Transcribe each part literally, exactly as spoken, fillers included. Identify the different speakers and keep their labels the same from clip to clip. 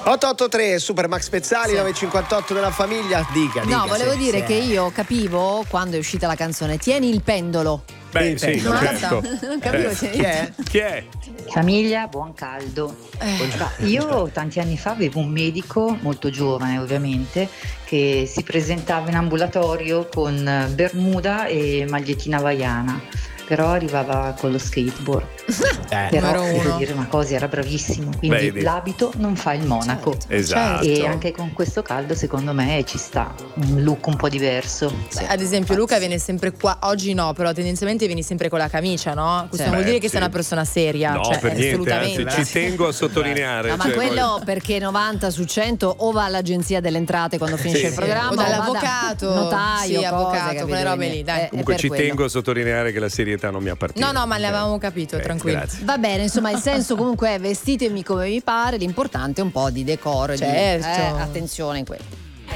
Speaker 1: otto otto tre Super Max Pezzali, sì. nove cinquantotto della famiglia. Dica, dica.
Speaker 2: No, volevo
Speaker 1: sì,
Speaker 2: dire
Speaker 1: sì.
Speaker 2: che io capivo quando è uscita la canzone Tieni il pendolo.
Speaker 3: Beh, sì, certo.
Speaker 2: Non capivo.
Speaker 3: Eh. Chi è? Chi è?
Speaker 4: Famiglia, buon caldo. Eh. Io tanti anni fa avevo un medico, molto giovane ovviamente, che si presentava in ambulatorio con bermuda e magliettina havaiana, però arrivava con lo skateboard.
Speaker 1: Eh,
Speaker 4: però devo dire una cosa, era bravissimo, quindi
Speaker 3: Vedi.
Speaker 4: l'abito non fa il monaco.
Speaker 2: Certo.
Speaker 3: Esatto.
Speaker 4: E anche con questo caldo secondo me ci sta un look un po' diverso.
Speaker 5: Beh, ad esempio Luca viene sempre qua, oggi no, però tendenzialmente vieni sempre con la camicia, no? Questo non
Speaker 3: Beh,
Speaker 5: vuol dire che
Speaker 3: sì.
Speaker 5: sei una persona seria,
Speaker 3: No,
Speaker 5: cioè,
Speaker 3: per niente,
Speaker 5: assolutamente.
Speaker 3: anzi, ci tengo a sottolineare.
Speaker 2: No, ma
Speaker 3: cioè,
Speaker 2: quello
Speaker 3: poi-
Speaker 2: perché novanta su cento o va all'agenzia delle entrate quando finisce
Speaker 3: Sì.
Speaker 2: il programma
Speaker 5: O
Speaker 2: o va da
Speaker 5: dall'avvocato,
Speaker 2: notaio,
Speaker 5: sì, avvocato,
Speaker 2: cose,
Speaker 5: quelle
Speaker 2: capito?
Speaker 5: robe lì, dai.
Speaker 2: Eh, è
Speaker 3: Comunque
Speaker 2: per
Speaker 3: ci
Speaker 2: quello.
Speaker 3: tengo a sottolineare che la serietà non mi appartiene.
Speaker 5: No, no, ma l'avevamo capito,
Speaker 3: Eh,
Speaker 5: tranquillo.
Speaker 3: grazie.
Speaker 2: Va bene, insomma, il senso comunque è vestitemi come vi pare, l'importante è un po' di decoro,
Speaker 5: Certo.
Speaker 2: di, eh, attenzione in quello.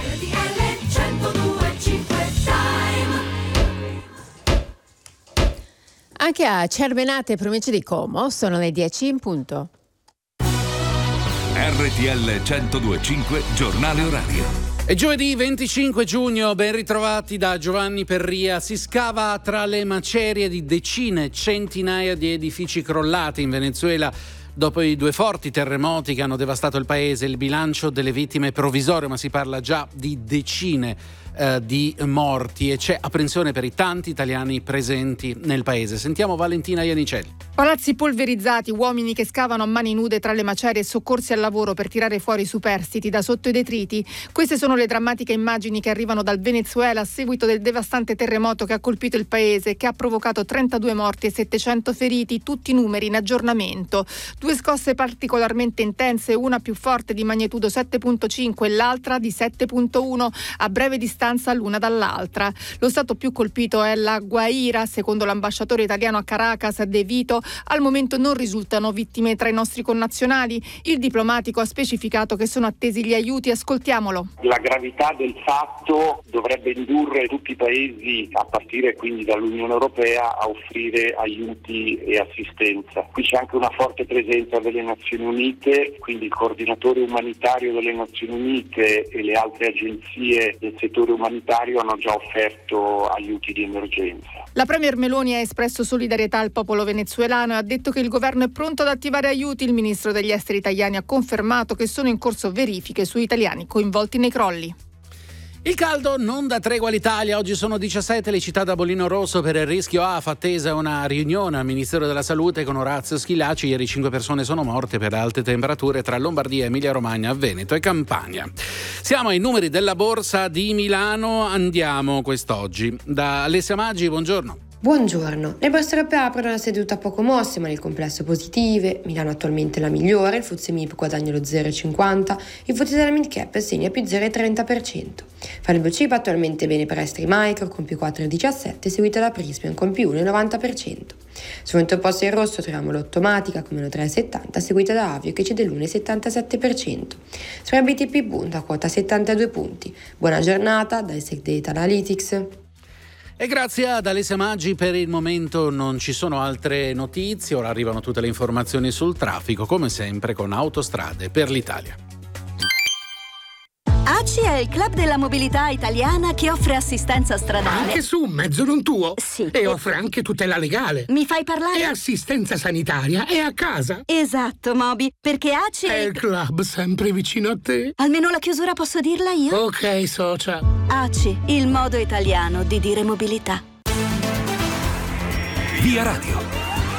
Speaker 6: Anche a Cervenate, provincia di Como, sono le dieci in punto.
Speaker 7: R T L centodue e cinque, giornale orario.
Speaker 8: È giovedì venticinque giugno, ben ritrovati da Giovanni Perria. Si scava tra le macerie di decine, centinaia di edifici crollati in Venezuela. Dopo i due forti terremoti che hanno devastato il paese, il bilancio delle vittime è provvisorio, ma si parla già di decine eh, di morti e c'è apprensione per i tanti italiani presenti nel paese. Sentiamo Valentina Ianicelli.
Speaker 9: Palazzi polverizzati, uomini che scavano a mani nude tra le macerie e soccorsi al lavoro per tirare fuori i superstiti da sotto i detriti. Queste sono le drammatiche immagini che arrivano dal Venezuela a seguito del devastante terremoto che ha colpito il paese e che ha provocato trentadue morti e settecento feriti, tutti numeri in aggiornamento. Due scosse particolarmente intense, una più forte di magnitudo sette virgola cinque e l'altra di sette virgola uno, a breve distanza l'una dall'altra. Lo stato più colpito è la Guaira, secondo l'ambasciatore italiano a Caracas, De Vito. Al momento non risultano vittime tra i nostri connazionali. Il diplomatico ha specificato che sono attesi gli aiuti. Ascoltiamolo.
Speaker 10: La gravità del fatto dovrebbe indurre tutti i paesi, a partire quindi dall'Unione Europea, a offrire aiuti e assistenza. Qui c'è anche una forte presenza delle Nazioni Unite, quindi il coordinatore umanitario delle Nazioni Unite e le altre agenzie del settore umanitario hanno già offerto aiuti di emergenza.
Speaker 9: La premier Meloni ha espresso solidarietà al popolo venezuelano e ha detto che il governo è pronto ad attivare aiuti. Il ministro degli esteri italiani ha confermato che sono in corso verifiche su italiani coinvolti nei crolli.
Speaker 8: Il caldo non dà tregua all'Italia. Oggi sono diciassette le città da bollino rosso per il rischio A F. Attesa una riunione al Ministero della Salute con Orazio Schillaci. Ieri cinque persone sono morte per alte temperature tra Lombardia, Emilia Romagna, Veneto e Campania. Siamo ai numeri della borsa di Milano. Andiamo quest'oggi da Alessia Maggi, buongiorno.
Speaker 11: Buongiorno, le borse europee aprono una seduta poco mosse ma nel complesso positive. Milano attualmente la migliore, il F T S E M I P guadagna lo zero virgola cinquanta, il F T S E della Mid Cap segna più zero virgola trenta per cento. Fa il blue chip attualmente bene per Estri Micro con più quattro virgola diciassette, seguita da Prysmian con più uno virgola novanta per cento. Sul fronte opposto in rosso troviamo l'Automatica con meno tre virgola settanta, seguita da Avio che cede l'uno virgola settantasette per cento. Sui B T P Bund a quota settantadue punti. Buona giornata dal Sec Data Analytics.
Speaker 8: E grazie ad Alessia Maggi. Per il momento non ci sono altre notizie, ora arrivano tutte le informazioni sul traffico, come sempre con Autostrade per l'Italia.
Speaker 12: A C I è il club della mobilità italiana che offre assistenza stradale.
Speaker 13: Anche su un mezzo non tuo?
Speaker 12: Sì.
Speaker 13: E offre anche tutela legale.
Speaker 12: Mi fai parlare?
Speaker 13: E assistenza sanitaria è a casa.
Speaker 12: Esatto, Moby, perché A C I
Speaker 13: è il club sempre vicino a te.
Speaker 12: Almeno la chiusura posso dirla io?
Speaker 13: Ok, socia.
Speaker 12: A C I, il modo italiano di dire mobilità.
Speaker 7: Via Radio.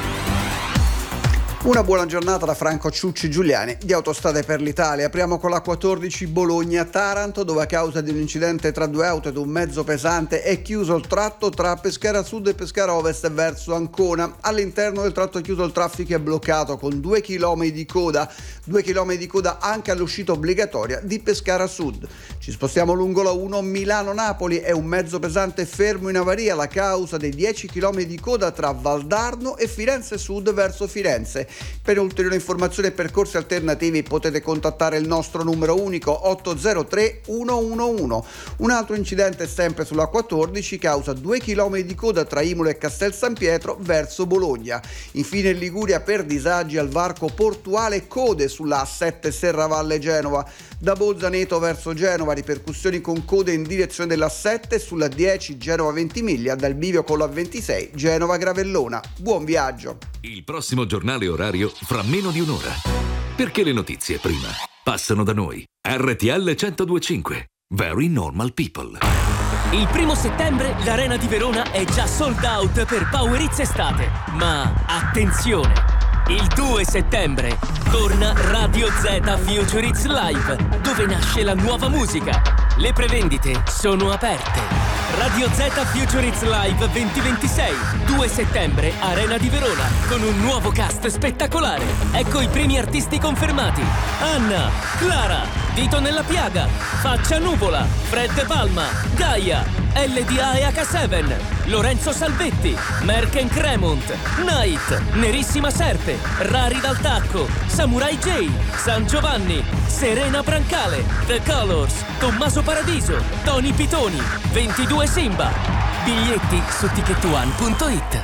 Speaker 14: Una buona giornata da Franco Ciucci Giuliani di Autostrade per l'Italia. Apriamo con la quattordici Bologna-Taranto, dove a causa di un incidente tra due auto ed un mezzo pesante è chiuso il tratto tra Pescara Sud e Pescara Ovest verso Ancona. All'interno del tratto chiuso il traffico è bloccato con due chilometri di coda, due chilometri di coda anche all'uscita obbligatoria di Pescara Sud. Ci spostiamo lungo la uno Milano-Napoli, è un mezzo pesante fermo in avaria la causa dei dieci chilometri di coda tra Valdarno e Firenze Sud verso Firenze. Per ulteriori informazioni e percorsi alternativi potete contattare il nostro numero unico otto zero tre uno uno uno. Un altro incidente sempre sulla quattordici causa due chilometri di coda tra Imola e Castel San Pietro verso Bologna. Infine in Liguria per disagi al varco portuale code sulla A sette Serravalle Genova. Da Bolzaneto verso Genova ripercussioni con code in direzione dell'A sette sulla dieci Genova Ventimiglia, dal bivio con la ventisei Genova Gravellona. Buon viaggio!
Speaker 7: Il prossimo giornale orario fra meno di un'ora. Perché le notizie prima passano da noi. R T L centodue e cinque. Very Normal People.
Speaker 15: Il primo settembre l'Arena di Verona è già sold out per Power Hits Estate. Ma attenzione! Il due settembre torna Radio Z Future Hits Live, dove nasce la nuova musica. Le prevendite sono aperte. Radio Z Future Hits Live duemilaventisei, due settembre, Arena di Verona, con un nuovo cast spettacolare. Ecco i primi artisti confermati: Anna, Clara, Dito nella Piaga, Faccia Nuvola, Fred Palma, Gaia, L D A e H sette, Lorenzo Salvetti, Merck Cremont, Night, Nerissima Serpe, Rari dal Tacco, Samurai J, San Giovanni, Serena Brancale, The Colors, Tommaso Paradiso, Tony Pitoni, ventidue Simba. Biglietti su ticket one punto it.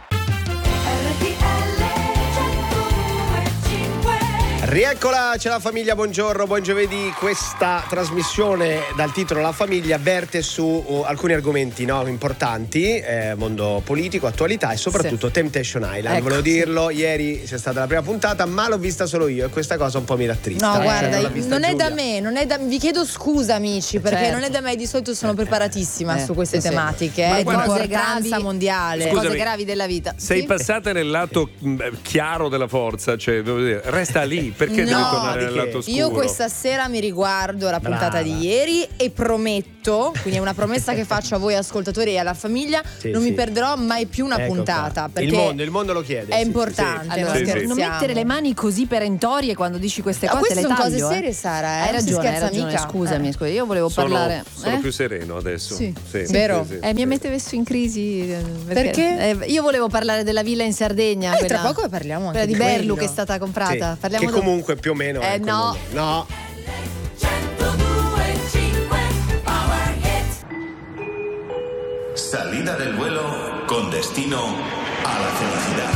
Speaker 1: Rieccola, c'è la famiglia, buongiorno, buon giovedì. Questa trasmissione dal titolo La famiglia verte su uh, alcuni argomenti, no, importanti, eh, mondo politico, attualità e soprattutto sì. Temptation Island.
Speaker 5: Ecco,
Speaker 1: Volevo
Speaker 5: sì.
Speaker 1: dirlo, ieri c'è stata la prima puntata, ma l'ho vista solo io e questa cosa un po' mi rattrista.
Speaker 5: No,
Speaker 1: eh,
Speaker 5: guarda,
Speaker 1: non,
Speaker 5: non, non è da me, non è da, vi chiedo scusa amici, perché
Speaker 2: certo.
Speaker 5: non è da me, di solito sono preparatissima
Speaker 2: Eh,
Speaker 5: su queste
Speaker 2: sì, sì.
Speaker 5: tematiche,
Speaker 2: Ma
Speaker 5: è di
Speaker 2: guarda,
Speaker 5: importanza
Speaker 2: gravi-
Speaker 5: mondiale.
Speaker 3: Scusami,
Speaker 2: cose gravi della vita.
Speaker 3: Sei
Speaker 2: Sì?
Speaker 3: passata nel lato mh, chiaro della forza, cioè devo dire, resta lì, perché
Speaker 5: No,
Speaker 3: devi tornare
Speaker 1: di
Speaker 3: nel
Speaker 1: che?
Speaker 3: lato scuro?
Speaker 5: Io questa sera mi riguardo la puntata
Speaker 1: Brava.
Speaker 5: di ieri e prometto, quindi è una promessa che faccio a voi ascoltatori e alla famiglia,
Speaker 1: Sì,
Speaker 5: non
Speaker 1: sì.
Speaker 5: mi perderò mai più una
Speaker 1: Ecco
Speaker 5: puntata,
Speaker 1: qua.
Speaker 5: perché
Speaker 1: il mondo, il mondo lo chiede.
Speaker 5: è
Speaker 1: sì,
Speaker 5: importante.
Speaker 1: sì.
Speaker 2: Allora,
Speaker 5: non
Speaker 3: Sì, sì.
Speaker 2: non
Speaker 5: scherziamo.
Speaker 2: mettere le mani così perentorie quando dici queste
Speaker 5: No,
Speaker 2: cose,
Speaker 5: queste
Speaker 2: le
Speaker 5: sono
Speaker 2: taglio,
Speaker 5: cose
Speaker 2: eh.
Speaker 5: serie, Sara, eh?
Speaker 2: Hai
Speaker 5: Non si
Speaker 2: ragione, hai
Speaker 5: scherza
Speaker 2: ragione,
Speaker 5: mica.
Speaker 2: scusami,
Speaker 5: Eh.
Speaker 2: scusa, io volevo
Speaker 3: Sono,
Speaker 2: parlare.
Speaker 3: sono
Speaker 2: eh?
Speaker 3: più sereno adesso.
Speaker 2: Sì.
Speaker 3: Sì,
Speaker 5: Vero?
Speaker 3: sì, sì,
Speaker 2: Eh, mi
Speaker 3: sì.
Speaker 2: avete messo in crisi eh,
Speaker 5: Perché?
Speaker 2: eh, io volevo parlare della villa in Sardegna,
Speaker 5: Eh,
Speaker 2: quella,
Speaker 5: tra poco parliamo anche
Speaker 2: quella di
Speaker 5: di
Speaker 2: Berlu
Speaker 5: quello.
Speaker 2: che è stata comprata.
Speaker 1: Sì,
Speaker 2: Parliamo
Speaker 1: che
Speaker 2: dopo.
Speaker 1: comunque più o meno
Speaker 2: Eh,
Speaker 1: è quel
Speaker 2: no.
Speaker 1: mondo. No.
Speaker 16: Salida del vuelo con destino a la felicidad.